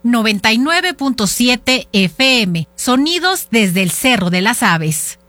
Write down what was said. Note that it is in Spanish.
99.7 FM. Sonidos desde el Cerro de las Aves.